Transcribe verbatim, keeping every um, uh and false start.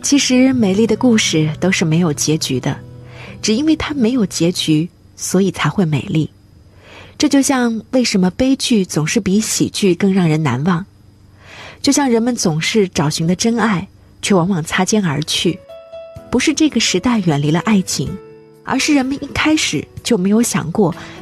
其实美丽的故事都是没有结局的，只因为它没有结局，所以才会美丽。这就像为什么悲剧总是比喜剧更让人难忘，就像人们总是找寻的真爱，却往往擦肩而去。不是这个时代远离了爱情，而是人们一开始就没有想过